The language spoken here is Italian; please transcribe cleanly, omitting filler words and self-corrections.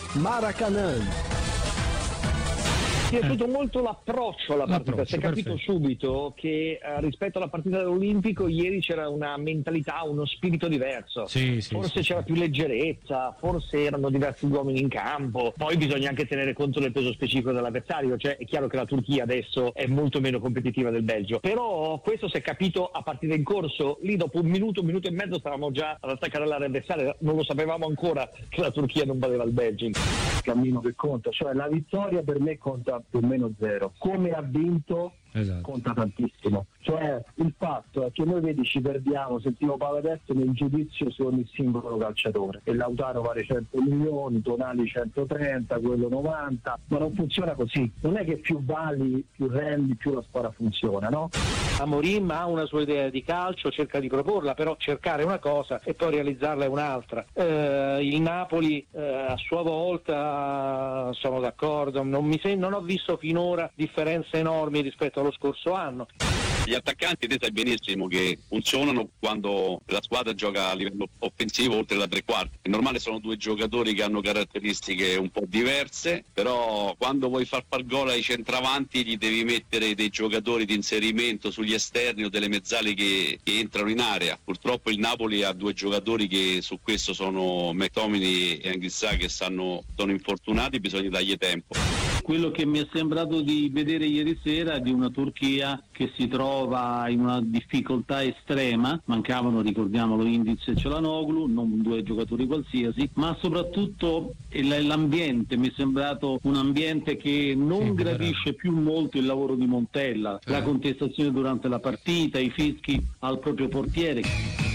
Maracanã. Mi è piaciuto molto l'approccio alla partita, si è capito subito che rispetto alla partita dell'Olimpico ieri c'era una mentalità, uno spirito diverso, forse c'era più leggerezza, forse erano diversi uomini in campo, poi bisogna anche tenere conto del peso specifico dell'avversario, cioè è chiaro che la Turchia adesso è molto meno competitiva del Belgio, però questo si è capito a partita in corso, lì dopo un minuto e mezzo stavamo già ad attaccare l'area avversaria, non lo sapevamo ancora che la Turchia non valeva il Belgio. Il cammino che conta, cioè la vittoria per me conta più o meno zero, come ha vinto conta tantissimo, cioè il fatto è che noi vedi ci perdiamo, sentiamo Paladetto nel giudizio su ogni singolo calciatore e Lautaro vale 100 milioni, Tonali 130, quello 90, ma non funziona così, non è che più vali, più rendi, più la squadra funziona, no? Amorim ha una sua idea di calcio, cerca di proporla, però cercare una cosa e poi realizzarla è un'altra. Il Napoli a sua volta, sono d'accordo, non ho visto finora differenze enormi rispetto allo scorso anno. Gli attaccanti, te sai benissimo che funzionano quando la squadra gioca a livello offensivo oltre la tre quarti. È normale, sono due giocatori che hanno caratteristiche un po' diverse, però quando vuoi far gol ai centravanti gli devi mettere dei giocatori di inserimento sugli esterni o delle mezzali che entrano in area. Purtroppo il Napoli ha due giocatori che su questo sono McTominay e Anguissa, che sono infortunati, bisogna dargli tempo. Quello che mi è sembrato di vedere ieri sera è di una Turchia che si trova in una difficoltà estrema, mancavano, ricordiamolo, Indiz e Çalhanoğlu, non due giocatori qualsiasi, ma soprattutto l'ambiente, mi è sembrato un ambiente che non gradisce più molto il lavoro di Montella, la contestazione durante la partita, i fischi al proprio portiere.